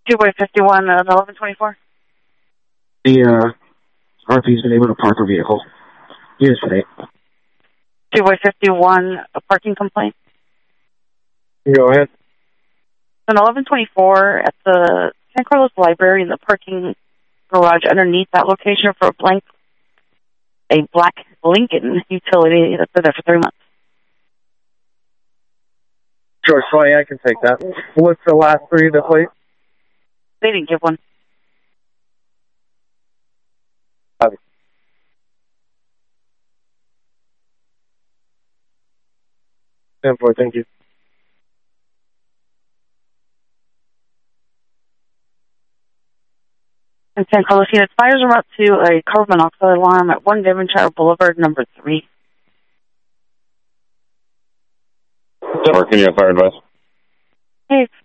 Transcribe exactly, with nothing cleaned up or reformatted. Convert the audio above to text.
two by fifty-one, uh, eleven twenty-four. The uh, R P's been able to park a vehicle. Yes, today. two by fifty-one, a parking complaint. Go ahead. An eleven twenty-four at the San Carlos Library in the parking garage underneath that location for a blank, a black Lincoln utility that's been there for three months. Sure, Swanee, I can take that. What's the last three of the plate? They didn't give one. Okay. ten four, thank you. In San Carlos, unit fires are out to a carbon monoxide alarm at one Devonshire Boulevard, number three. Can you have fire advice? Hey,